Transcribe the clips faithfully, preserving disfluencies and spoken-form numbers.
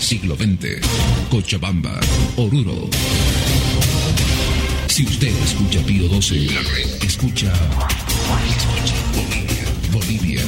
siglo veinte. Cochabamba, Oruro. Si usted escucha Pío doce, escucha, escucha Bolivia, Bolivia.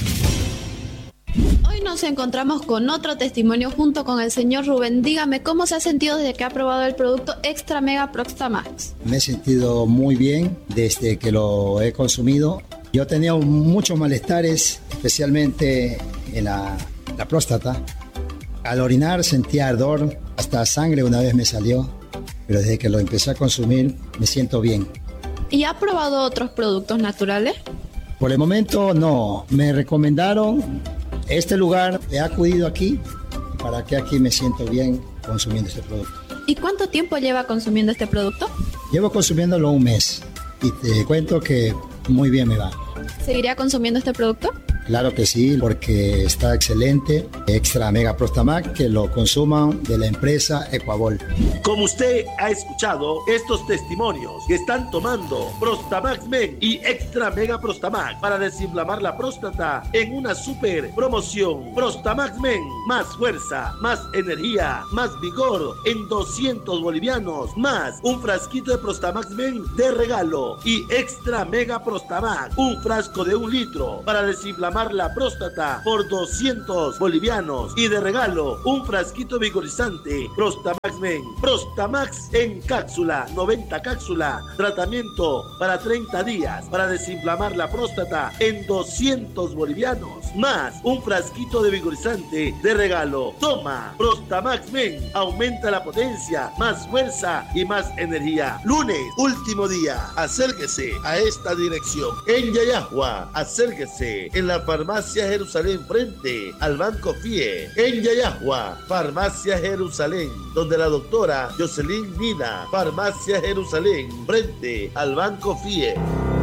Hoy nos encontramos con otro testimonio junto con el señor Rubén. Dígame, ¿cómo se ha sentido desde que ha probado el producto Extra Mega Prostamax? Me he sentido muy bien desde que lo he consumido. Yo tenía muchos malestares, especialmente en la, la próstata. Al orinar sentía ardor, hasta sangre una vez me salió, pero desde que lo empecé a consumir me siento bien. ¿Y ha probado otros productos naturales? Por el momento no, me recomendaron este lugar, he acudido aquí, para que aquí me siento bien consumiendo este producto. ¿Y cuánto tiempo lleva consumiendo este producto? Llevo consumiéndolo un mes y te cuento que muy bien me va. ¿Seguiría consumiendo este producto? Claro que sí, porque está excelente. Extra Mega Prostamax, que lo consuman de la empresa Ecuabol. Como usted ha escuchado, estos testimonios que están tomando Prostamax Men y Extra Mega Prostamax para desinflamar la próstata en una super promoción. Prostamax Men, más fuerza, más energía, más vigor en doscientos bolivianos, más un frasquito de Prostamax Men de regalo y Extra Mega Prostamax, un frasco de un litro para desinflamar la próstata por doscientos bolivianos y de regalo un frasquito vigorizante Prostamax Men. Prostamax en cápsula, noventa cápsulas, tratamiento para treinta días para desinflamar la próstata en doscientos bolivianos, más un frasquito de vigorizante de regalo. Toma Prostamax Men, aumenta la potencia, más fuerza y más energía. Lunes, último día, acérquese a esta dirección en Yayahua, acérquese en la Farmacia Jerusalén frente al Banco FIE. En Yayahua, Farmacia Jerusalén, donde la doctora Jocelyn Mina. Farmacia Jerusalén frente al Banco FIE.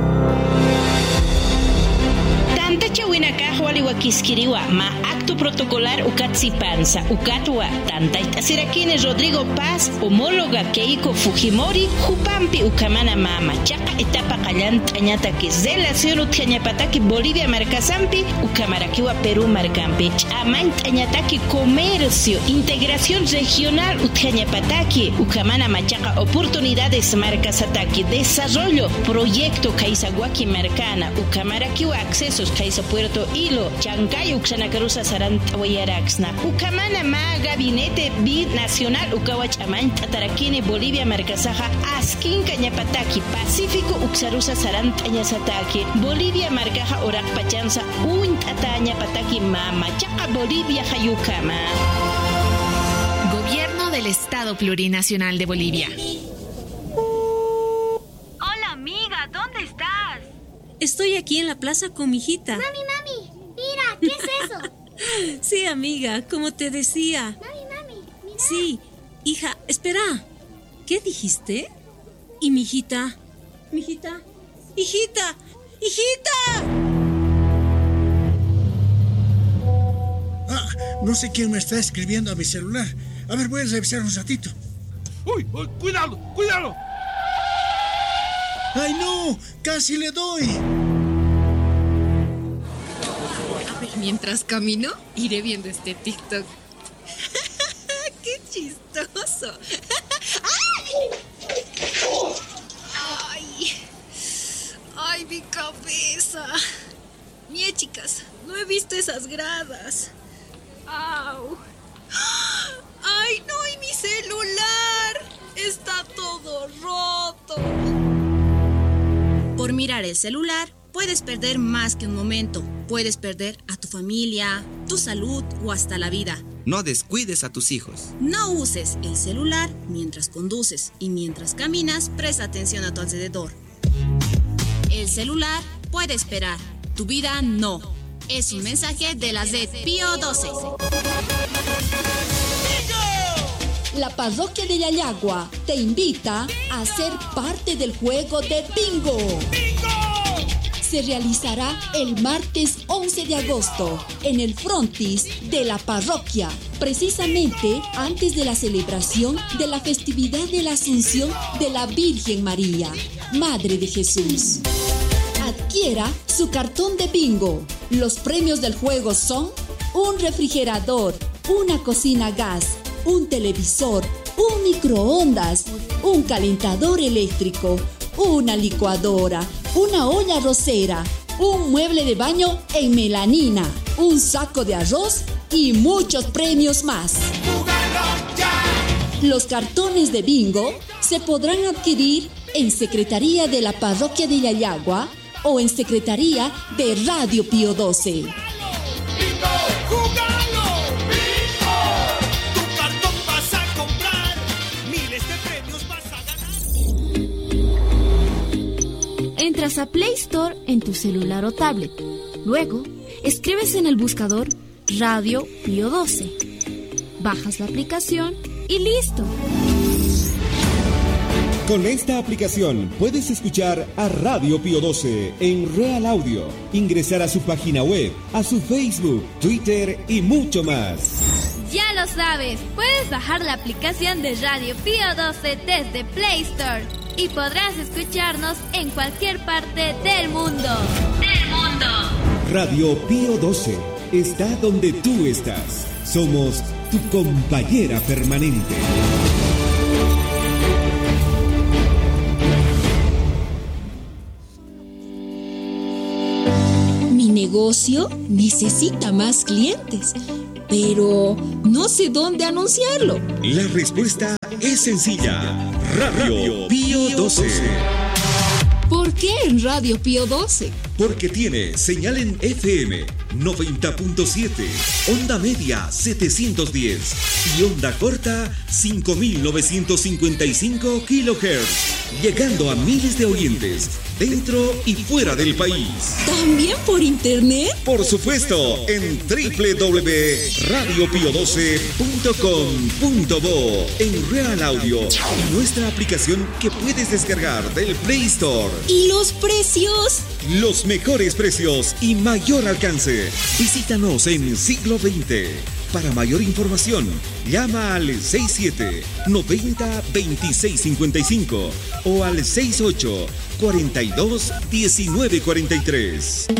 Tanta chawina kahwali wa kiskiriwa ma acto protocolar ukatsi panza ukatwa tanta itasirakine Rodrigo Paz homóloga Keiko Fujimori Jupampi ukamana mama chaka etapa kallanta ñata que relación utjañapataki Bolivia marcasampi ukamarakiwa Perú marcampi chamain tañataki comercio integración regional utjañapataki ukamana machaca oportunidades marcasataki desarrollo proyecto kaisaguaki marcana ukamarakiwa accesos Kaisa Puerto Hilo, Chancay, Uxanacarusa, Sarantawayaraxna, Ucamana, Ma, Gabinete Binacional, Ucahuachamán, Tatarakini, Bolivia, Marcasaja, Asquín, Cañapataki, Pacífico, Uxarusa, Sarantayasataki, Bolivia, Marcaja, Orac Pachanza, Un Tataña Pataki, Mama, Chaca, Bolivia, Jayucama. Gobierno del Estado Plurinacional de Bolivia. Hola, amiga, ¿dónde estás? Estoy aquí en la plaza con mi hijita. Mami, mami, mira, ¿qué es eso? Sí, amiga, como te decía. Mami, mami, mira. Sí, hija, espera. ¿Qué dijiste? ¿Y mi hijita? ¿Mi hijita? ¡Hijita! ¡Hijita! Ah, no sé quién me está escribiendo a mi celular. A ver, voy a revisar un ratito. ¡Uy, uy, cuidado, cuidado! ¡Ay, no! ¡Casi le doy! A ver, mientras camino, iré viendo este TikTok. ¡Qué chistoso! ¡Ay! ¡Ay, mi cabeza! Mie, chicas, no he visto esas gradas. ¡Au! ¡Ay, no! ¡Y mi celular! ¡Está todo roto! Por mirar el celular, puedes perder más que un momento. Puedes perder a tu familia, tu salud o hasta la vida. No descuides a tus hijos. No uses el celular mientras conduces y mientras caminas, presta atención a tu alrededor. El celular puede esperar, tu vida no. Es un mensaje de la Z Pío doce. La parroquia de Yayagua te invita a ser parte del juego de bingo. ¡Bingo! Se realizará el martes once de agosto en el frontis de la parroquia, precisamente antes de la celebración de la festividad de la Asunción de la Virgen María, Madre de Jesús. Adquiera su cartón de bingo. Los premios del juego son un refrigerador, una cocina gas, un televisor, un microondas, un calentador eléctrico, una licuadora, una olla arrocera, un mueble de baño en melanina, un saco de arroz y muchos premios más. Los cartones de bingo se podrán adquirir en Secretaría de la Parroquia de Yayagua o en Secretaría de Radio Pío doce. Entras a Play Store en tu celular o tablet. Luego, escribes en el buscador Radio Pío doce. Bajas la aplicación y listo. Con esta aplicación puedes escuchar a Radio Pío doce en Real Audio, ingresar a su página web, a su Facebook, Twitter y mucho más. Ya lo sabes, puedes bajar la aplicación de Radio Pío doce desde Play Store y podrás escucharnos en cualquier parte del mundo. ¡Del mundo! Radio Pío doce está donde tú estás. Somos tu compañera permanente. Mi negocio necesita más clientes, pero no sé dónde anunciarlo. La respuesta es sencilla. Radio Pío doce. ¿Por qué en Radio Pío doce? Porque tiene señal en F M noventa punto siete, onda media setecientos diez y onda corta cinco mil novecientos cincuenta y cinco kilohertz, llegando a miles de oyentes dentro y fuera del país. ¿También por internet? Por supuesto, en doble u doble u doble u punto radio pío doce punto com punto bo, en Real Audio y nuestra aplicación que puedes descargar del Play Store. ¿Y los precios? Los mejores precios y mayor alcance. Visítanos en Siglo veinte. Para mayor información, llama al seis siete noventa veintiséis cincuenta y cinco o al seis ocho cuarenta y dos diecinueve cuarenta y tres.